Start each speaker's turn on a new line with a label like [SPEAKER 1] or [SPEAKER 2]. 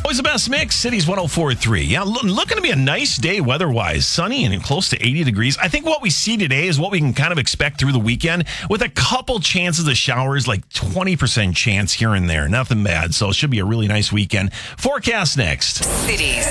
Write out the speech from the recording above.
[SPEAKER 1] Always the best mix. Cities 104.3. Yeah, looking to be a nice day weather-wise. Sunny and close to 80 degrees. I think what we see today is what we can kind of expect through the weekend with a couple chances of showers, like 20% chance here and there. Nothing bad. So it should be a really nice weekend. Forecast next.
[SPEAKER 2] Cities.